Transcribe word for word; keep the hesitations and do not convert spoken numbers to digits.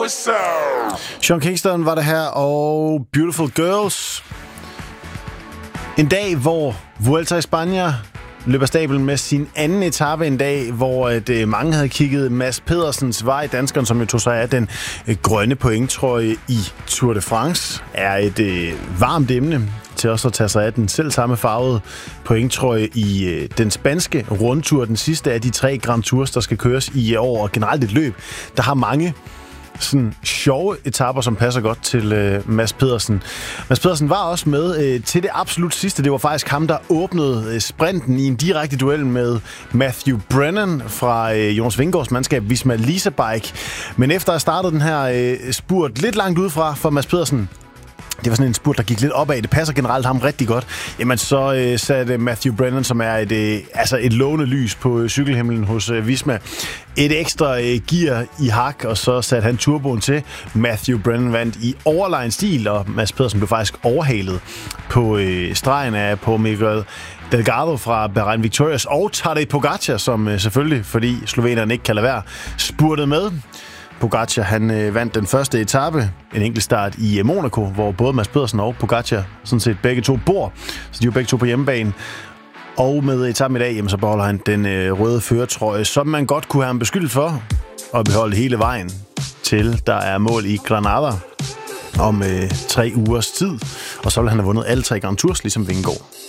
Sean Kingston var det her, og Beautiful Girls. En dag, hvor Vuelta a España løber stablen med sin anden etape. En dag, hvor at, øh, mange havde kigget Mads Pedersens vej. Danskeren, som jo tog sig af den øh, grønne pointtrøje i Tour de France, er et øh, varmt emne til også at tage sig af den selv samme farvede pointtrøje i øh, den spanske rundtur. Den sidste af de tre Grand Tours, der skal køres i år, og generelt et løb, der har mange sådan sjove etaper, som passer godt til øh, Mads Pedersen. Mads Pedersen var også med øh, til det absolut sidste. Det var faktisk ham, der åbnede øh, sprinten i en direkte duel med Matthew Brennan fra øh, Jonas Vingegaards mandskab Visma Lease Bike. Men efter at starte den her øh, spurt lidt langt udefra for Mads Pedersen, det var sådan en spurt, der gik lidt opad. Det passer generelt ham rigtig godt. Jamen, så øh, satte Matthew Brennan, som er et, øh, altså et lovende lys på øh, cykelhimlen hos øh, Visma, et ekstra øh, gear i hak, og så satte han turboen til. Matthew Brennan vandt i overlegen stil, og Mads Pedersen blev faktisk overhalet på øh, stregen af på Miguel Delgado fra Bahrain Victorious, og Tadej Pogačar, som øh, selvfølgelig, fordi slovenerne ikke kan lade være, spurtede med. Pogačar, han øh, vandt den første etape, en enkelt start i øh, Monaco, hvor både Mads Pedersen og Pogačar sådan set begge to bor, så de er jo begge to på hjemmebane. Og med etappen i dag, jamen, så beholder han den øh, røde førertrøje, som man godt kunne have ham beskyldt for at beholde hele vejen til, der er mål i Granada om øh, tre ugers tid. Og så vil han have vundet alle tre Grand Tours, ligesom Vingegaard.